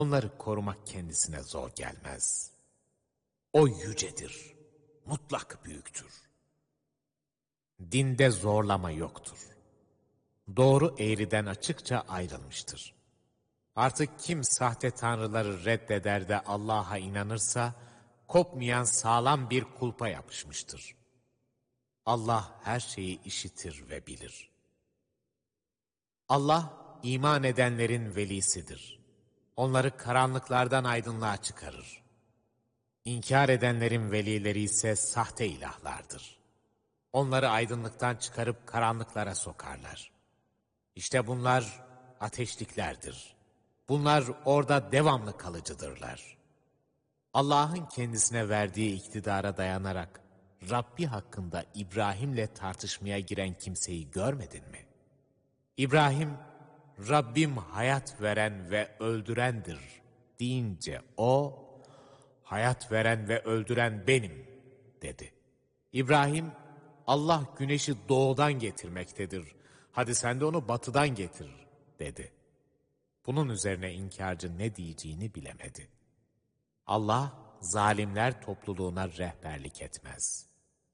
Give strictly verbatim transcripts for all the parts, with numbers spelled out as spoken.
Onları korumak kendisine zor gelmez. O yücedir, mutlak büyüktür. Dinde zorlama yoktur. Doğru eğriden açıkça ayrılmıştır. Artık kim sahte tanrıları reddeder de Allah'a inanırsa, kopmayan sağlam bir kulpa yapışmıştır. Allah her şeyi işitir ve bilir. Allah, iman edenlerin velisidir. Onları karanlıklardan aydınlığa çıkarır. İnkar edenlerin velileri ise sahte ilahlardır. Onları aydınlıktan çıkarıp karanlıklara sokarlar. İşte bunlar ateşliklerdir. Bunlar orada devamlı kalıcıdırlar. Allah'ın kendisine verdiği iktidara dayanarak Rabbi hakkında İbrahim'le tartışmaya giren kimseyi görmedin mi? İbrahim, Rabbim hayat veren ve öldürendir deyince o, hayat veren ve öldüren benim dedi. İbrahim, Allah güneşi doğudan getirmektedir. Hadi sen de onu batıdan getir dedi. Bunun üzerine inkarcı ne diyeceğini bilemedi. Allah zalimler topluluğuna rehberlik etmez.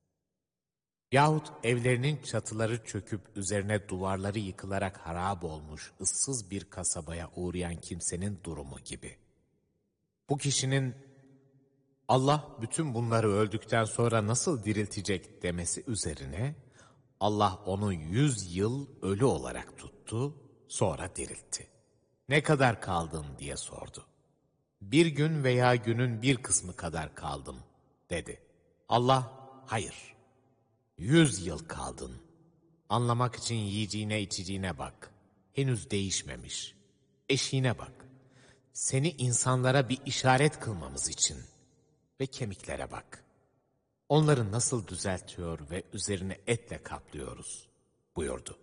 Yahut evlerinin çatıları çöküp üzerine duvarları yıkılarak harap olmuş ıssız bir kasabaya uğrayan kimsenin durumu gibi. Bu kişinin Allah bütün bunları öldükten sonra nasıl diriltecek demesi üzerine Allah onu yüz yıl ölü olarak tuttu, sonra diriltti. Ne kadar kaldın diye sordu. Bir gün veya günün bir kısmı kadar kaldım dedi. Allah hayır, yüz yıl kaldın. Anlamak için yiyeceğine içeceğine bak. Henüz değişmemiş. Eşiğine bak. Seni insanlara bir işaret kılmamız için. Ve kemiklere bak. Onları nasıl düzeltiyor ve üzerine etle kaplıyoruz buyurdu.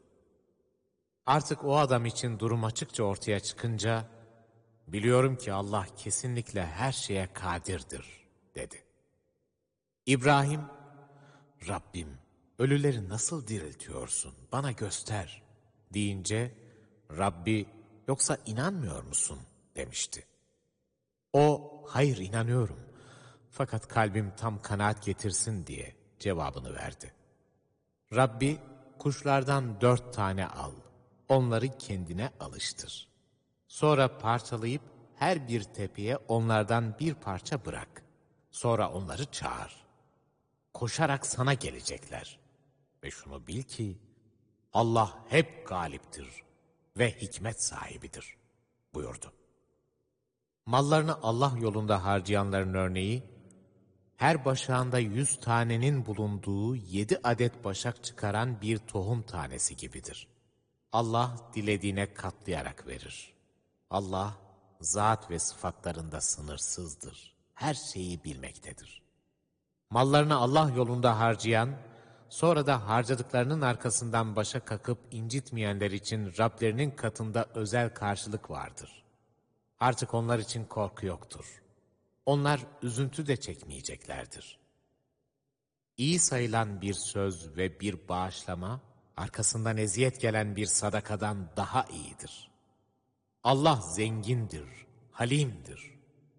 Artık o adam için durum açıkça ortaya çıkınca, biliyorum ki Allah kesinlikle her şeye kadirdir dedi. İbrahim, Rabbim ölüleri nasıl diriltiyorsun bana göster deyince, Rabbi yoksa inanmıyor musun demişti. O hayır inanıyorum fakat kalbim tam kanaat getirsin diye cevabını verdi. Rabbi kuşlardan dört tane al, onları kendine alıştır. Sonra parçalayıp her bir tepeye onlardan bir parça bırak. Sonra onları çağır. Koşarak sana gelecekler. Ve şunu bil ki Allah hep galiptir ve hikmet sahibidir buyurdu. Mallarını Allah yolunda harcayanların örneği, her başağında yüz tanenin bulunduğu yedi adet başak çıkaran bir tohum tanesi gibidir. Allah dilediğine katlayarak verir. Allah zat ve sıfatlarında sınırsızdır. Her şeyi bilmektedir. Mallarını Allah yolunda harcayan, sonra da harcadıklarının arkasından başa kakıp incitmeyenler için Rablerinin katında özel karşılık vardır. Artık onlar için korku yoktur. Onlar üzüntü de çekmeyeceklerdir. İyi sayılan bir söz ve bir bağışlama, arkasından eziyet gelen bir sadakadan daha iyidir. Allah zengindir, halimdir.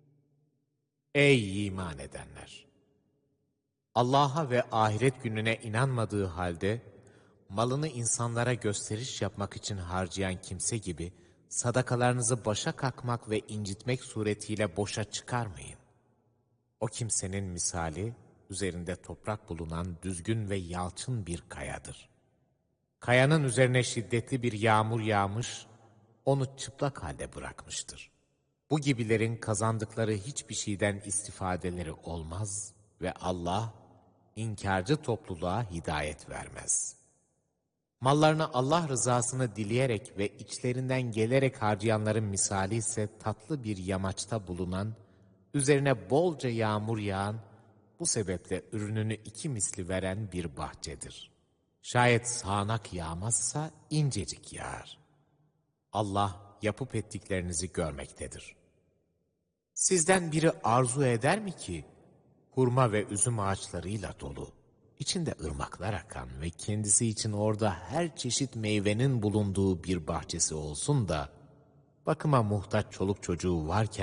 Ey iman edenler! Allah'a ve ahiret gününe inanmadığı halde, malını insanlara gösteriş yapmak için harcayan kimse gibi, sadakalarınızı başa kakmak ve incitmek suretiyle boşa çıkarmayın. O kimsenin misali, üzerinde toprak bulunan düzgün ve yalçın bir kayadır. Kayanın üzerine şiddetli bir yağmur yağmış, onu çıplak halde bırakmıştır. Bu gibilerin kazandıkları hiçbir şeyden istifadeleri olmaz ve Allah, inkarcı topluluğa hidayet vermez. Mallarını Allah rızasını dileyerek ve içlerinden gelerek harcayanların misali ise tatlı bir yamaçta bulunan, üzerine bolca yağmur yağan, bu sebeple ürününü iki misli veren bir bahçedir. Şayet sağanak yağmazsa incecik yağar. Allah yapıp ettiklerinizi görmektedir. Sizden biri arzu eder mi ki, hurma ve üzüm ağaçlarıyla dolu, içinde ırmaklar akan ve kendisi için orada her çeşit meyvenin bulunduğu bir bahçesi olsun da, bakıma muhtaç çoluk çocuğu varken,